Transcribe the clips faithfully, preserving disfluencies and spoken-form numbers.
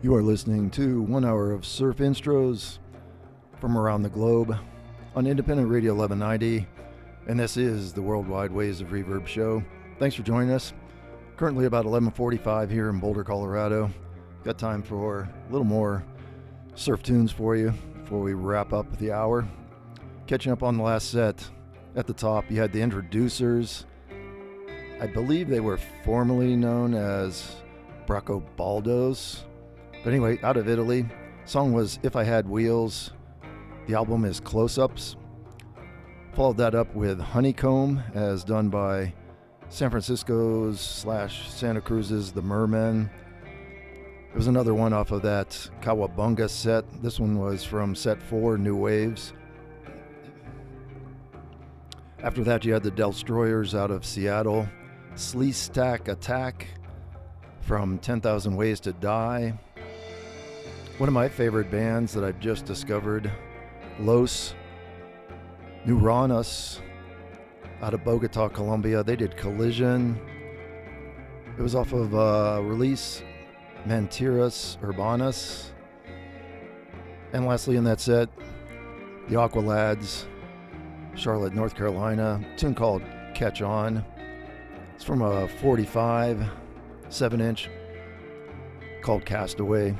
You are listening to one hour of surf intros from around the globe on Independent Radio eleven ninety, and this is the Worldwide Waves of Reverb show. Thanks for joining us. Currently about eleven forty-five here in Boulder, Colorado. Got time for a little more surf tunes for you before we wrap up the hour. Catching up on the last set, at the top you had the Introducers. I believe they were formerly known as Bracco Baldos. But anyway, out of Italy. Song was If I Had Wheels. The album is Close-Ups. Followed that up with Honeycomb, as done by San Francisco's slash Santa Cruz's The Mermen. It was another one off of that Kawabunga set. This one was from set four, New Waves. After that, you had the Destroyers out of Seattle. Sleestack Attack from ten thousand Ways to Die. One of my favorite bands that I've just discovered, Los Neuranos, out of Bogota, Colombia. They did Collision. It was off of uh, release Mentiras Urbanas. And lastly in that set, the Aqualads, Charlotte, North Carolina, a tune called Catch On. It's from a forty-five, seven inch called Castaway.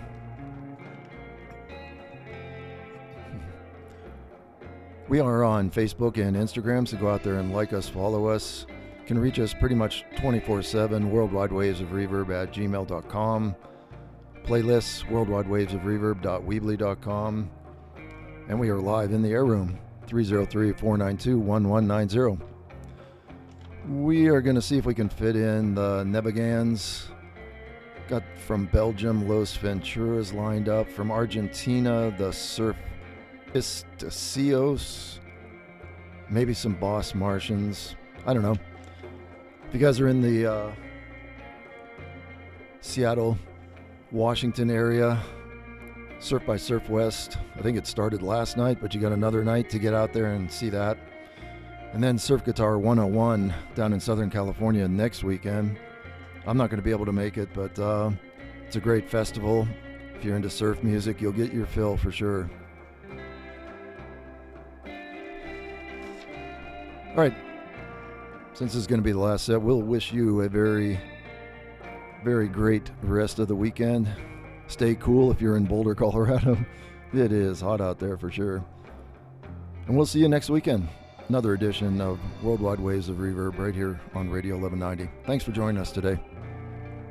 We are on Facebook and Instagram, so go out there and like us, follow us. You can reach us pretty much twenty-four seven, Worldwide Waves of Reverb at gmail dot com. Playlists, worldwide waves of reverb dot weebly dot com. And we are live in the air room, three oh three, four nine two, one one nine zero. We are going to see if we can fit in the Nebagans. Got from Belgium, Los Venturas lined up. From Argentina, the Surf Isticios, maybe some Boss Martians. I don't know. If you guys are in the uh, Seattle, Washington area, Surf by Surf West, I think it started last night, but you got another night to get out there and see that. And then Surf Guitar one oh one down in Southern California next weekend. I'm not going to be able to make it, but uh, it's a great festival. If you're into surf music, you'll get your fill for sure. All right, since this is going to be the last set, we'll wish you a very, very great rest of the weekend. Stay cool if you're in Boulder, Colorado. It is hot out there for sure. And we'll see you next weekend. Another edition of Worldwide Waves of Reverb right here on Radio eleven ninety. Thanks for joining us today.